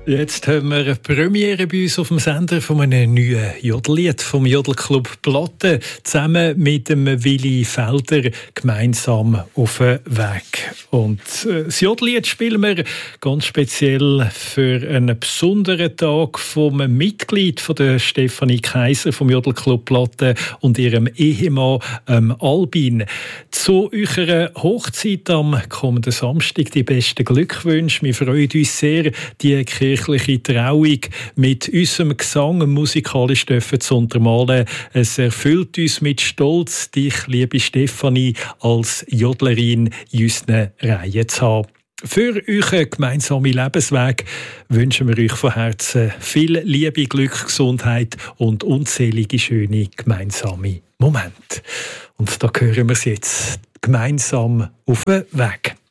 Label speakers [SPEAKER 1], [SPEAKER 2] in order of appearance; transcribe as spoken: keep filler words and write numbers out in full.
[SPEAKER 1] Jetzt haben wir eine Premiere bei uns auf dem Sender von einem neuen Jodellied vom Jodelclub Platte, zusammen mit dem Willi Felder gemeinsam auf den Weg. Und das Jodellied spielen wir ganz speziell für einen besonderen Tag vom Mitglied von der Stefanie Kaiser vom Jodelclub Platte und ihrem Ehemann ähm, Albin. Zu eurer Hochzeit am kommenden Samstag die besten Glückwünsche. Wir freuen uns sehr, die kirchliche Trauung mit unserem Gesang musikalisch dürfen zu untermalen. Es erfüllt uns mit Stolz, dich, liebe Stefanie, als Jodlerin in unseren Reihen zu haben. Für euren gemeinsamen Lebensweg wünschen wir euch von Herzen viel Liebe, Glück, Gesundheit und unzählige schöne gemeinsame Momente. Und da hören wir es jetzt gemeinsam auf den Weg.